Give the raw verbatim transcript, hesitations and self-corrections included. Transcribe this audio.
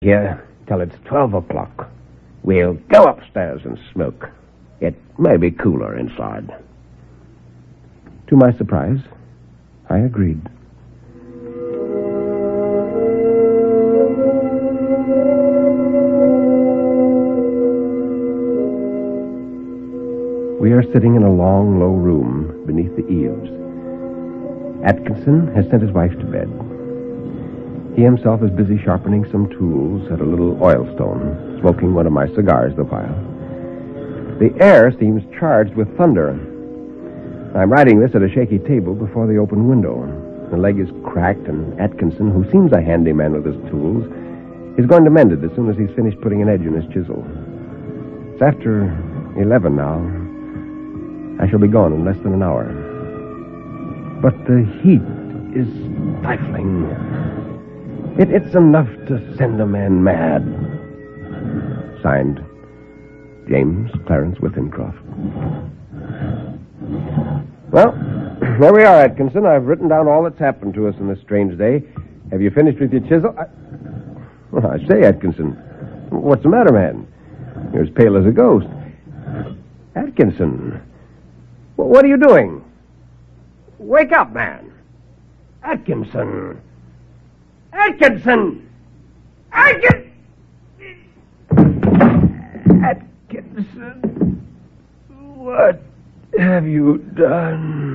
here till it's twelve o'clock. We'll go upstairs and smoke. It may be cooler inside. To my surprise, I agreed. We are sitting in a long, low room beneath the eaves. Atkinson has sent his wife to bed. He himself is busy sharpening some tools at a little oil stone, smoking one of my cigars the while. The air seems charged with thunder. I'm writing this at a shaky table before the open window. The leg is cracked, and Atkinson, who seems a handyman with his tools, is going to mend it as soon as he's finished putting an edge in his chisel. It's after eleven now. I shall be gone in less than an hour. But the heat is stifling. It, it's enough to send a man mad. Signed, James Clarence Withenscroft. Well, there we are, Atkinson. I've written down all that's happened to us in this strange day. Have you finished with your chisel? I... Well, I say, Atkinson, what's the matter, man? You're as pale as a ghost. Atkinson, what are you doing? Wake up, man. Atkinson. Atkinson! Atkinson! Atkinson, what have you done?